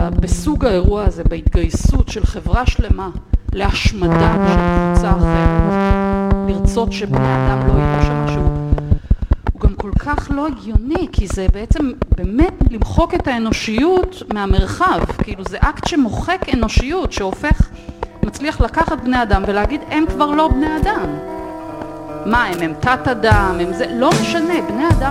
בסוג האירוע הזה, בהתגייסות של חברה שלמה להשמדה של קבוצה אחרת, לרצות שבני אדם לא יהיו שם משהו, הוא גם כל כך לא הגיוני, כי זה בעצם באמת למחוק את האנושיות מהמרחב, כאילו זה אקט שמוחק אנושיות, שהופך, מצליח לקחת בני אדם ולהגיד הם כבר לא בני אדם. מה הם תת אדם, הם זה, לא משנה, בני אדם